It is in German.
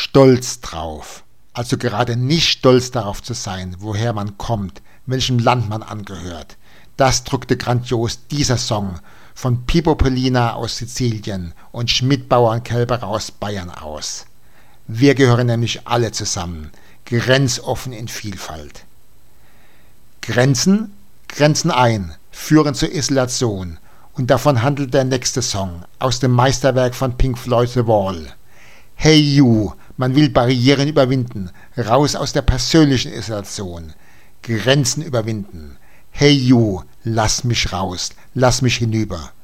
stolz drauf. Also gerade nicht stolz darauf zu sein, woher man kommt, welchem Land man angehört. Das drückte grandios dieser Song von Pippo Pollina aus Sizilien und Schmidbauer und Kelberer aus Bayern aus. Wir gehören nämlich alle zusammen, grenzoffen in Vielfalt. Grenzen grenzen ein, führen zur Isolation. Und davon handelt der nächste Song aus dem Meisterwerk von Pink Floyd The Wall. Hey You, man will Barrieren überwinden, raus aus der persönlichen Isolation. Grenzen überwinden. Hey You, lass mich raus, lass mich hinüber.